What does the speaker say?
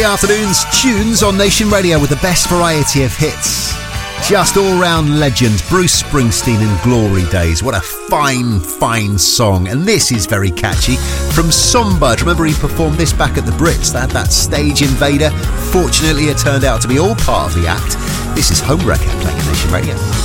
Afternoon's tunes on Nation Radio with the best variety of hits. Just all-round legends, Bruce Springsteen and Glory Days. What a fine song. And this is very catchy from Songbird. Remember he performed this back at the Brits. They had that stage invader. Fortunately, it turned out to be all part of the act. This is Homewrecker playing on Nation Radio.